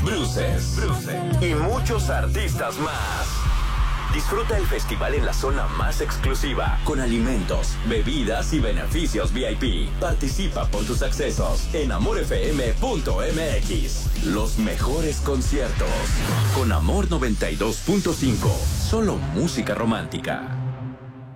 Bruces y muchos artistas más. Disfruta el festival en la zona más exclusiva, con alimentos, bebidas y beneficios VIP. Participa por tus accesos en amorfm.mx. Los mejores conciertos con Amor 92.5. Solo música romántica.